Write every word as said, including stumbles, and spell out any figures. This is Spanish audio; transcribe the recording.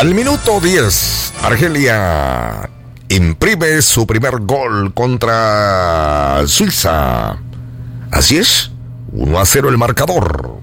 Al minuto diez, Argelia imprime su primer gol contra Suiza. Así es, uno a cero el marcador.